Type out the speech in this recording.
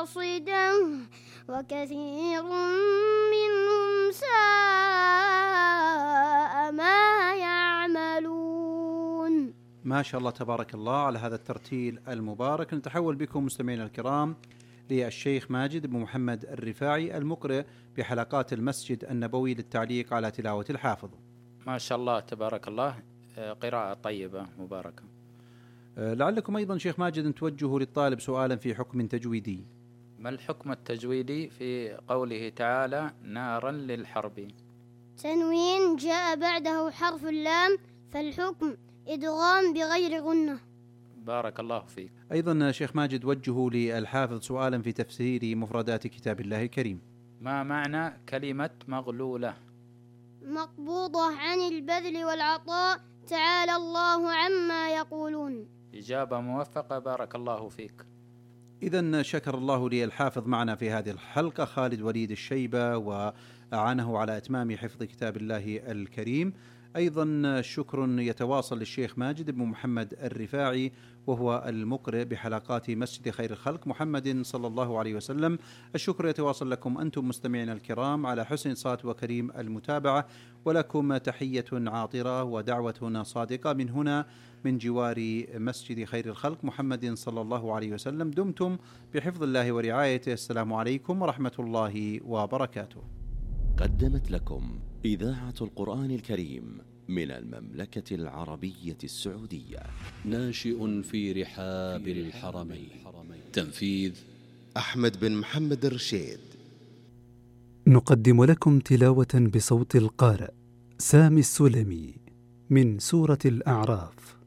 حاصدا وكثير منهم ساء ما يعملون. ما شاء الله تبارك الله على هذا الترتيل المبارك. نتحول بكم مستمعينا الكرام للشيخ ماجد بن محمد الرفاعي المقرئ بحلقات المسجد النبوي للتعليق على تلاوة الحافظ. ما شاء الله تبارك الله، قراءة طيبة مباركة. لعلكم أيضا شيخ ماجد أن توجهوا للطالب سؤالا في حكم تجويدي. ما الحكم التجويدي في قوله تعالى نارا للحرب؟ تنوين جاء بعده حرف اللام، فالحكم إدغام بغير غنة. بارك الله فيك. أيضا شيخ ماجد وجهوا للحافظ سؤالا في تفسير مفردات كتاب الله الكريم. ما معنى كلمة مغلولة؟ مقبوضة عن البذل والعطاء، تعالى الله عما يقولون. إجابة موفقة، بارك الله فيك. إذن شكر الله لي الحافظ معنا في هذه الحلقة خالد وليد الشيبة، وأعانه على إتمام حفظ كتاب الله الكريم. أيضا شكر يتواصل للشيخ ماجد بن محمد الرفاعي وهو المقرئ بحلقات مسجد خير الخلق محمد صلى الله عليه وسلم. الشكر يتواصل لكم أنتم مستمعين الكرام على حسن صوت وكريم المتابعة، ولكم تحية عاطرة ودعوة صادقة من هنا من جوار مسجد خير الخلق محمد صلى الله عليه وسلم. دمتم بحفظ الله ورعايته. السلام عليكم ورحمة الله وبركاته. قدمت لكم إذاعة القرآن الكريم من المملكة العربية السعودية. ناشئ في رحاب الحرمين. تنفيذ أحمد بن محمد الرشيد. نقدم لكم تلاوة بصوت القارئ سامي السلمي من سورة الأعراف.